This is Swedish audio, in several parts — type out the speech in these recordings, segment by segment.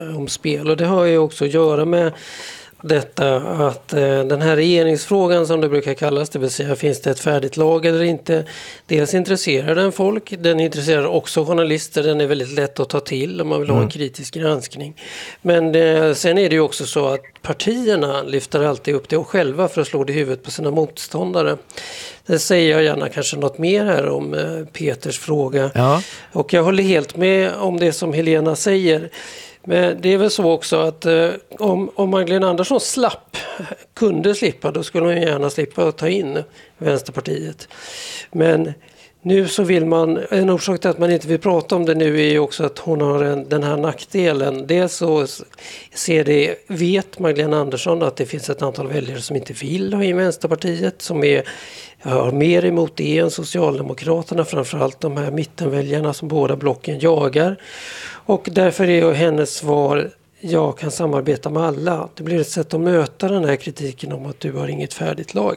om spel. Och det har ju också att göra med detta att den här regeringsfrågan som det brukar kallas, det vill säga finns det ett färdigt lag eller inte, dels intresserar den folk, den intresserar också journalister, den är väldigt lätt att ta till om man vill ha en kritisk granskning. Men sen är det ju också så att partierna lyfter alltid upp det själva för att slå det i huvudet på sina motståndare. Det säger jag gärna kanske något mer här om Peters fråga. Ja. Och jag håller helt med om det som Helena säger. Men det är väl så också att om Magdalena Andersson kunde slippa, då skulle hon gärna slippa att ta in Vänsterpartiet. Men nu så vill man, en orsak till att man inte vill prata om det nu är ju också att hon har den här nackdelen. Dels så vet Magdalena Andersson att det finns ett antal väljare som inte vill ha in Vänsterpartiet, som har mer emot det än Socialdemokraterna, framförallt de här mittenväljarna som båda blocken jagar. Och därför är hennes svar, jag kan samarbeta med alla. Det blir ett sätt att möta den här kritiken om att du har inget färdigt lag.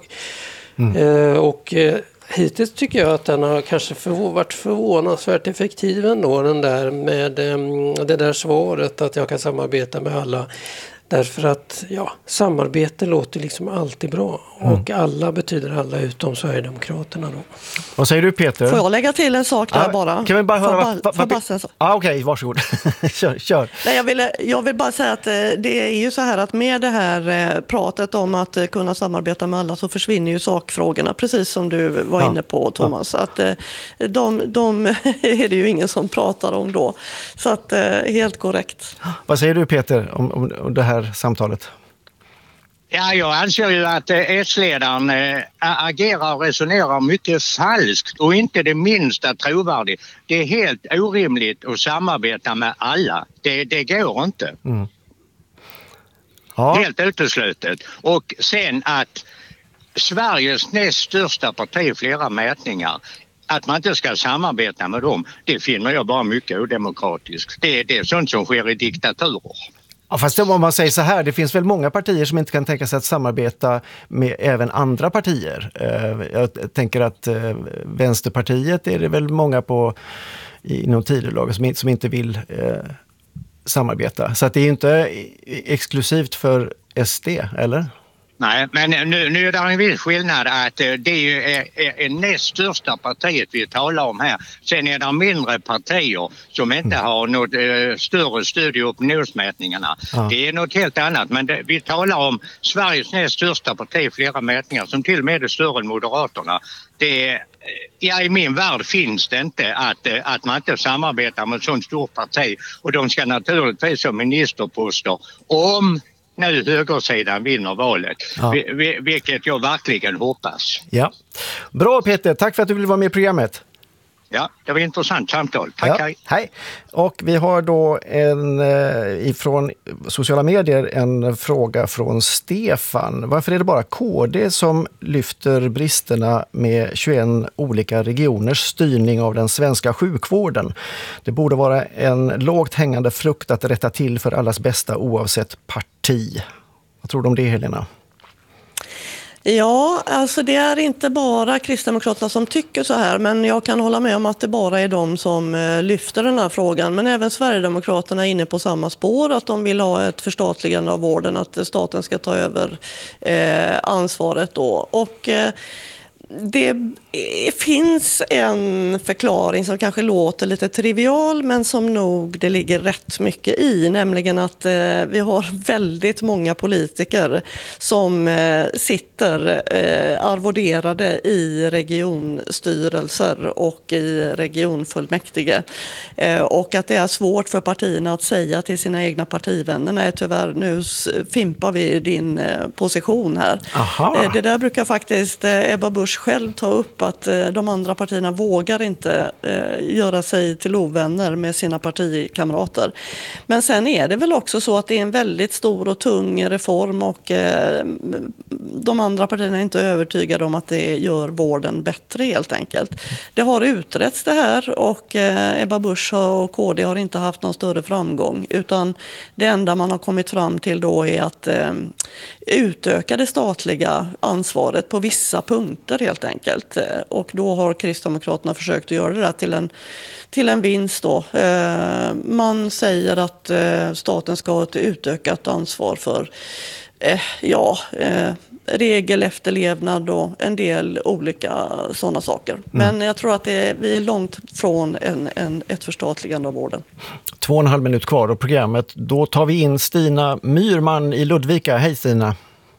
Hittills tycker jag att den har kanske varit förvånansvärt effektiv ändå, den där med det där svaret att jag kan samarbeta med alla. Därför att samarbete låter liksom alltid bra. Och alla betyder alla utom Sverigedemokraterna då. Vad säger du, Peter? Får jag lägga till en sak där bara? Kan vi bara höra okej, varsågod. Kör. Nej, jag vill bara säga att det är ju så här att med det här pratet om att kunna samarbeta med alla så försvinner ju sakfrågorna, precis som du var inne på, Thomas. Att de är det ju ingen som pratar om då. Så att helt korrekt. Vad säger du, Peter, om det här samtalet? Ja, jag anser ju att S-ledaren agerar och resonerar mycket falskt och inte det minsta trovärdigt. Det är helt orimligt att samarbeta med alla. Det går inte. Ja. Helt uteslutet. Och sen att Sveriges näst största parti i flera mätningar, att man inte ska samarbeta med dem, det finner jag bara mycket odemokratiskt. Det är sånt som sker i diktaturer. Ja, fast om man säger så här, det finns väl många partier som inte kan tänka sig att samarbeta med även andra partier. Jag tänker att Vänsterpartiet är det väl många inom Tidölaget som inte vill samarbeta. Så att det är inte exklusivt för SD, eller? Nej, men nu är det en viss skillnad att det är näst största partiet vi talar om här. Sen är det mindre partier som inte har något större stöd i opinionsmätningarna. Ja. Det är något helt annat, men vi talar om Sveriges näst största parti i flera mätningar som till och med är större än Moderaterna. I min värld finns det inte att man inte samarbetar med ett sådant stort parti, och de ska naturligtvis ha ministerposter om nu högersidan vinner valet, vilket jag verkligen hoppas. Ja. Bra, Peter, tack för att du ville vara med i programmet. Ja, det var ett intressant samtal. Tack, hej. Och vi har då ifrån sociala medier en fråga från Stefan. Varför är det bara KD som lyfter bristerna med 21 olika regioners styrning av den svenska sjukvården? Det borde vara en lågt hängande frukt att rätta till för allas bästa oavsett parti. Vad tror du om det, Helena? Ja, alltså det är inte bara Kristdemokraterna som tycker så här, men jag kan hålla med om att det bara är de som lyfter den här frågan. Men även Sverigedemokraterna är inne på samma spår, att de vill ha ett förstatligande av vården, att staten ska ta över ansvaret då. Och det finns en förklaring som kanske låter lite trivial, men som nog det ligger rätt mycket i, nämligen att vi har väldigt många politiker som sitter arvoderade i regionstyrelser och i regionfullmäktige, och att det är svårt för partierna att säga till sina egna partivänner: nej, tyvärr, nu fimpar vi din position här. Det där brukar faktiskt Ebba Busch själv ta upp, att de andra partierna vågar inte göra sig till ovänner med sina partikamrater. Men sen är det väl också så att det är en väldigt stor och tung reform, och de andra partierna är inte övertygade om att det gör vården bättre, helt enkelt. Det har utretts det här, och Ebba Busch och KD har inte haft någon större framgång, utan det enda man har kommit fram till då är att utöka det statliga ansvaret på vissa punkter, helt enkelt. Och då har Kristdemokraterna försökt att göra det där till en vinst då. Man säger att staten ska ha ett utökat ansvar för regelefterlevnad och en del olika sådana saker. Men jag tror att vi är långt från ett förstatligande av vården. 2,5 minut kvar av programmet. Då tar vi in Stina Myrman i Ludvika. Hej Stina.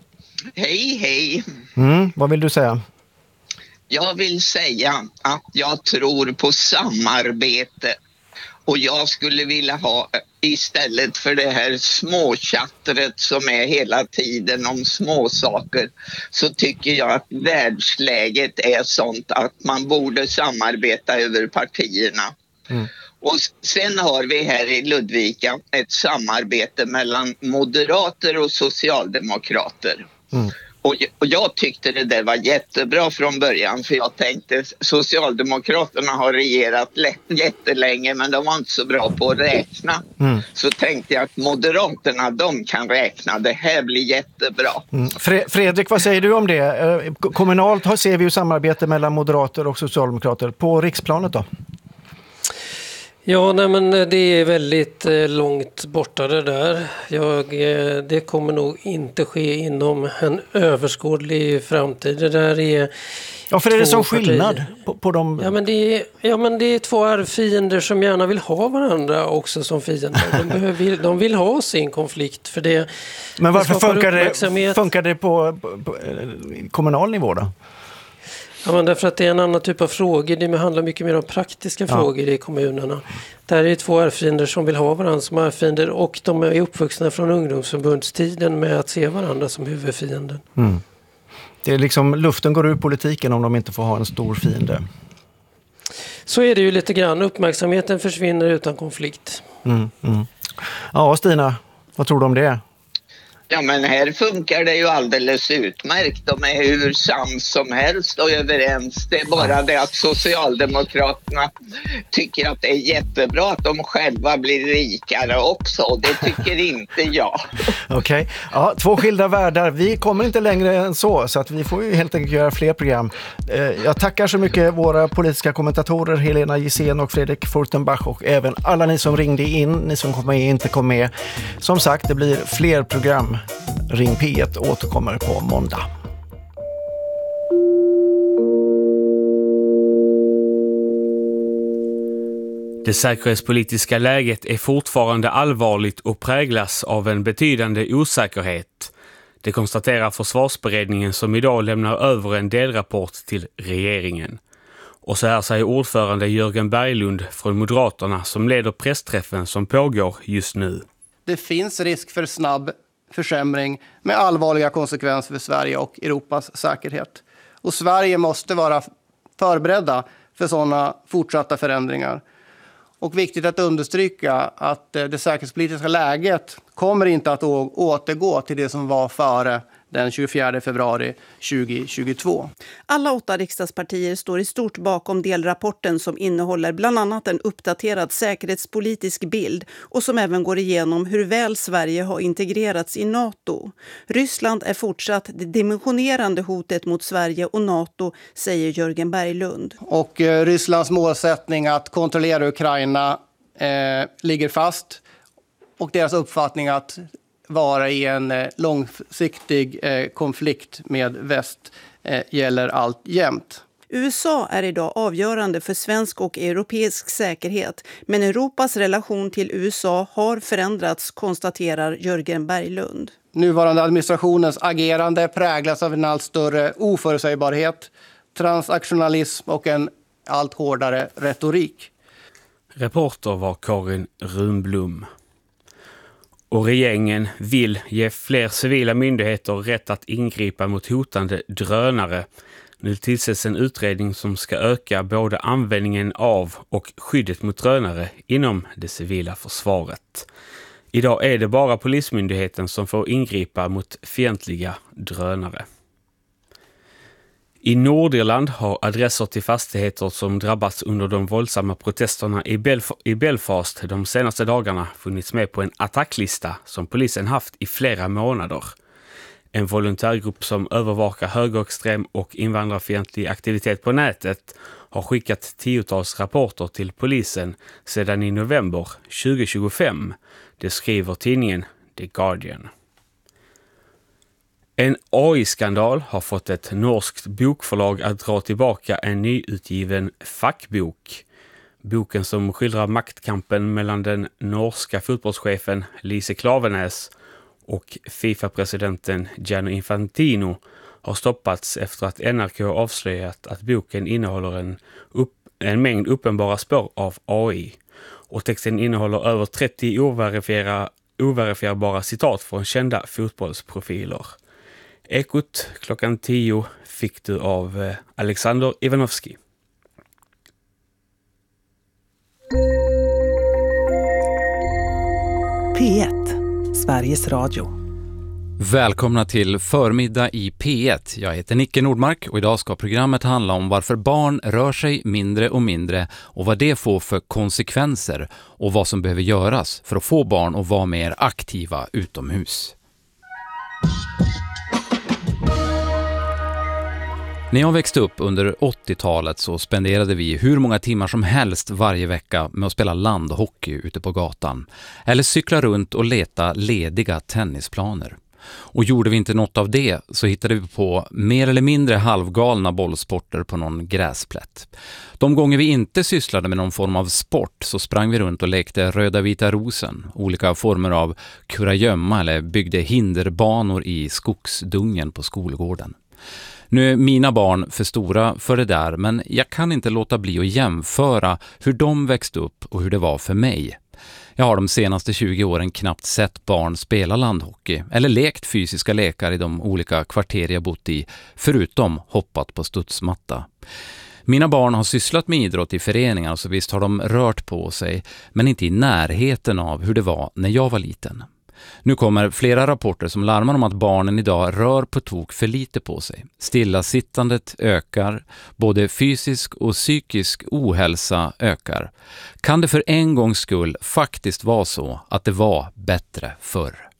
Hej. Vad vill du säga? Jag vill säga att jag tror på samarbete. Och jag skulle vilja ha, istället för det här småchattret som är hela tiden om småsaker, så tycker jag att världsläget är sånt att man borde samarbeta över partierna. Och sen har vi här i Ludvika ett samarbete mellan moderater och socialdemokrater. Och jag tyckte det där var jättebra från början, för jag tänkte Socialdemokraterna har regerat jättelänge men de var inte så bra på att räkna. Så tänkte jag att Moderaterna, de kan räkna, det här blir jättebra. Fredrik, vad säger du om det? Kommunalt ser vi ju samarbete mellan moderater och socialdemokrater. På riksplanet då? Ja, nej, men det är väldigt långt borta det där. Det kommer nog inte ske inom en överskådlig framtid. Det där är... Ja, för är det som skillnad på dem? Ja, men det är två arvfiender som gärna vill ha varandra också som fiender. De vill ha sin konflikt för det. Men varför funkar det på kommunal nivå då? Ja, men därför att det är en annan typ av frågor. Det handlar mycket mer om praktiska frågor i kommunerna. Där är två arvfiender som vill ha varandra som arvfiender, och de är uppvuxna från ungdomsförbundstiden med att se varandra som huvudfienden. Det är liksom luften går ur politiken om de inte får ha en stor fiende. Så är det ju lite grann. Uppmärksamheten försvinner utan konflikt. Ja, Stina, vad tror du om det? Ja, men här funkar det ju alldeles utmärkt. De är hur sams som helst och överens. Det är bara det att Socialdemokraterna tycker att det är jättebra att de själva blir rikare också. Och det tycker inte jag. Okej. Ja, två skilda världar. Vi kommer inte längre än så att vi får ju helt enkelt göra fler program. Jag tackar så mycket våra politiska kommentatorer Helena Gissén och Fredrik Furtenbach, och även alla ni som ringde in, ni som kom med, inte kom med. Som sagt, det blir fler program. Ring P1 återkommer på måndag. Det säkerhetspolitiska läget är fortfarande allvarligt och präglas av en betydande osäkerhet. Det konstaterar Försvarsberedningen som idag lämnar över en delrapport till regeringen. Och så här säger ordförande Jörgen Berglund från Moderaterna som leder pressträffen som pågår just nu. Det finns risk för snabb försämring med allvarliga konsekvenser för Sverige och Europas säkerhet. Och Sverige måste vara förberedda för sådana fortsatta förändringar. Och viktigt att understryka att det säkerhetspolitiska läget kommer inte att återgå till det som var före den 24 februari 2022. Alla 8 riksdagspartier står i stort bakom delrapporten som innehåller bland annat en uppdaterad säkerhetspolitisk bild och som även går igenom hur väl Sverige har integrerats i NATO. Ryssland är fortsatt det dimensionerande hotet mot Sverige och NATO, säger Jörgen Berglund. Och Rysslands målsättning att kontrollera Ukraina ligger fast, och deras uppfattning att vara i en långsiktig konflikt med väst gäller alltjämt. USA är idag avgörande för svensk och europeisk säkerhet, men Europas relation till USA har förändrats, konstaterar Jörgen Berglund. Nuvarande administrationens agerande präglas av en allt större oförutsägbarhet, transaktionalism och en allt hårdare retorik. Reporter var Karin Runblom. Och regeringen vill ge fler civila myndigheter rätt att ingripa mot hotande drönare. Nu tillsätts en utredning som ska öka både användningen av och skyddet mot drönare inom det civila försvaret. Idag är det bara Polismyndigheten som får ingripa mot fientliga drönare. I Nordirland har adresser till fastigheter som drabbats under de våldsamma protesterna i Belfast de senaste dagarna funnits med på en attacklista som polisen haft i flera månader. En volontärgrupp som övervakar högerextrem och invandrarfientlig aktivitet på nätet har skickat 10-tals rapporter till polisen sedan i november 2025. Det skriver tidningen The Guardian. En AI-skandal har fått ett norskt bokförlag att dra tillbaka en nyutgiven fackbok. Boken som skildrar maktkampen mellan den norska fotbollschefen Lise Klaveness och FIFA-presidenten Gianni Infantino har stoppats efter att NRK avslöjat att boken innehåller en mängd uppenbara spår av AI. Och texten innehåller över 30 overifierbara citat från kända fotbollsprofiler. Ekot klockan 10 fick du av Alexander Ivanovski. P1, Sveriges Radio. Välkomna till Förmiddag i P1. Jag heter Nicke Nordmark och idag ska programmet handla om varför barn rör sig mindre och mindre och vad det får för konsekvenser och vad som behöver göras för att få barn att vara mer aktiva utomhus. När jag växte upp under 80-talet så spenderade vi hur många timmar som helst varje vecka med att spela landhockey ute på gatan. Eller cykla runt och leta lediga tennisplaner. Och gjorde vi inte något av det så hittade vi på mer eller mindre halvgalna bollsporter på någon gräsplätt. De gånger vi inte sysslade med någon form av sport så sprang vi runt och lekte röda vita rosen, olika former av kurragömma eller byggde hinderbanor i skogsdungen på skolgården. Nu är mina barn för stora för det där, men jag kan inte låta bli att jämföra hur de växte upp och hur det var för mig. Jag har de senaste 20 åren knappt sett barn spela landhockey eller lekt fysiska lekar i de olika kvarter jag bott i, förutom hoppat på studsmatta. Mina barn har sysslat med idrott i föreningar så visst har de rört på sig, men inte i närheten av hur det var när jag var liten. Nu kommer flera rapporter som larmar om att barnen idag rör på tok för lite på sig. Stillasittandet ökar, både fysisk och psykisk ohälsa ökar. Kan det för en gångs skull faktiskt vara så att det var bättre förr?